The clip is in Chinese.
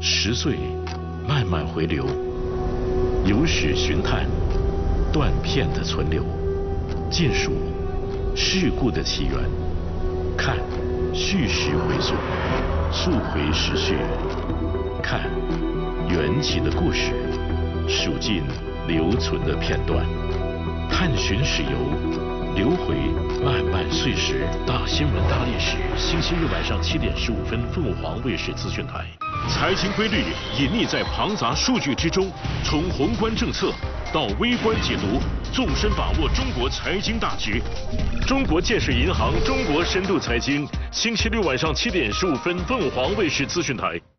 10岁慢慢回流，由史寻探，断片的存留，尽数事故的起源，看叙事回溯，溯回时序，看缘起的故事，数尽留存的片段，探寻史游，留回漫漫岁时。大新闻大历史，星期日晚上7点15分，凤凰卫视资讯台。财经规律隐匿在庞杂数据之中，从宏观政策到微观解读，纵深把握中国财经大局。中国建设银行中国深度财经，星期六晚上7点15分，凤凰卫视资讯台。